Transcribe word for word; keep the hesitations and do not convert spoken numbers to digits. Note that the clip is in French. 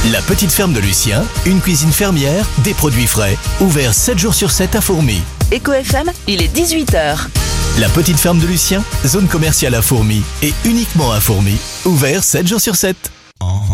La petite ferme de Lucien, une cuisine fermière, des produits frais, ouvert sept jours sur sept à Fourmies. Éco F M, il est dix-huit heures. La petite ferme de Lucien, zone commerciale à Fourmies et uniquement à Fourmies, ouvert sept jours sur sept. Oh.